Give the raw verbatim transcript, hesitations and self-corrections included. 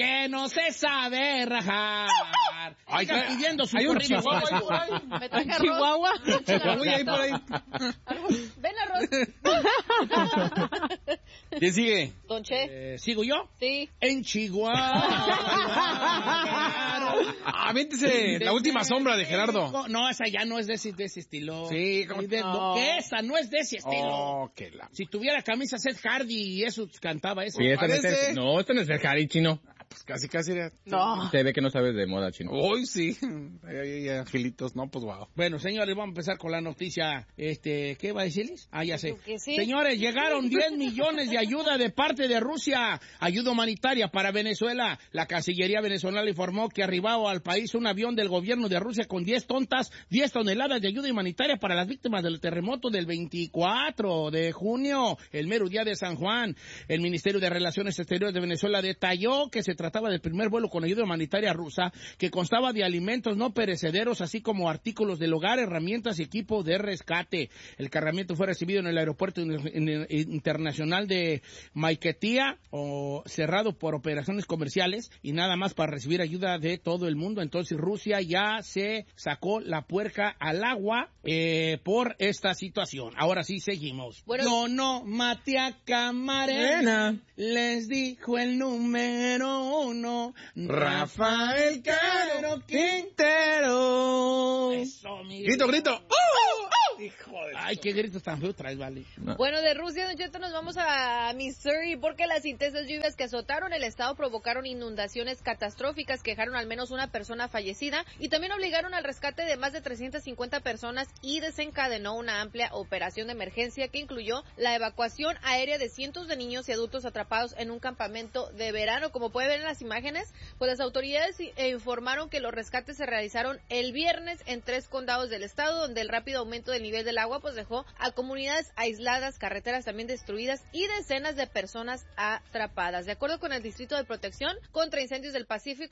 que no se sabe rajar. Ay, Sigan hay- pidiendo su hay un corrido. chihuahua ahí por ahí. Me toca Chihuahua. Uy, ahí por ahí. Ven, arroz. ¿Quién sigue? Don Che. Eh, ¿Sigo yo? Sí. En Chihuahua. Ah, véntese, la última sombra de Gerardo. No, esa ya no es de ese, de ese estilo. Sí, ¿cómo? Es de- No. que esa no es de ese estilo. Oh, que la... Si tuviera camisa Seth Hardy y eso cantaba eso. Sí, este no es parece. el- no, este no es el Harry, chino. Pues casi, casi era... No. Se ve que no sabes de moda, chino. Hoy sí. Ay, ay, ay, angelitos, no, pues wow. Bueno, señores, vamos a empezar con la noticia. Este, ¿qué va a decirles? Ah, ya sé. Creo que sí. Señores, llegaron diez millones de ayuda de parte de Rusia. Ayuda humanitaria para Venezuela. La Cancillería venezolana informó que arribaba al país un avión del gobierno de Rusia con diez tontas, diez toneladas de ayuda humanitaria para las víctimas del terremoto del veinticuatro de junio, el mero día de San Juan. El Ministerio de Relaciones Exteriores de Venezuela detalló que se trataba del primer vuelo con ayuda humanitaria rusa que constaba de alimentos no perecederos, así como artículos del hogar, herramientas y equipo de rescate. El cargamento fue recibido en el aeropuerto internacional de Maiquetía, o cerrado por operaciones comerciales, y nada más para recibir ayuda de todo el mundo. Entonces Rusia ya se sacó la puerca al agua eh, por esta situación. Ahora sí, seguimos. Bueno. Yo no maté a Camarena, les dijo el número uno, Rafael Caro Quintero. Eso, mi Grito, grito. ¡Oh! Hijo de... Ay, qué gritos tan feos traes, vale. No. Bueno, de Rusia, Don Cheto, nos vamos a Missouri porque las intensas lluvias que azotaron el estado provocaron inundaciones catastróficas que dejaron al menos una persona fallecida y también obligaron al rescate de más de trescientas cincuenta personas y desencadenó una amplia operación de emergencia que incluyó la evacuación aérea de cientos de niños y adultos atrapados en un campamento de verano. Como puede ver en las imágenes, pues las autoridades eh, informaron que los rescates se realizaron el viernes en tres condados del estado, donde el rápido aumento del nivel del agua pues dejó a comunidades aisladas, carreteras también destruidas y decenas de personas atrapadas. De acuerdo con el Distrito de Protección contra Incendios del Pacífico,